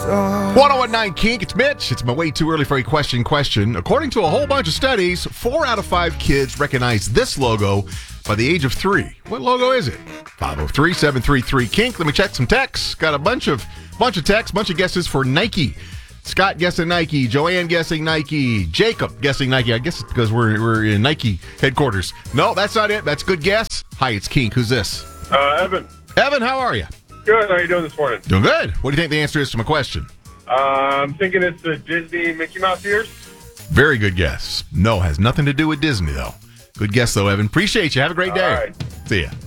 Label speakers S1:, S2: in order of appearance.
S1: 1019 Kink, it's Mitch. It's my way too early for a question. According to a whole bunch of studies, 4 out of 5 kids recognize this logo by the age of 3. What logo is it? 503-733-KINK. Let me check some texts. Got a bunch of texts, bunch of guesses for Nike. Scott guessing Nike, Joanne guessing Nike, Jacob guessing Nike. I guess it's because we're in Nike headquarters. No, that's not it. That's a good guess. Hi, it's Kink. Who's this?
S2: Evan.
S1: Evan, how are you?
S2: Good. How are you doing this morning?
S1: Doing good. What do you think the answer is to my question?
S2: I'm thinking it's the Disney Mickey Mouse ears.
S1: Very good guess. No, has nothing to do with Disney, though. Good guess, though, Evan. Appreciate you. Have a great day.
S2: All right.
S1: See ya.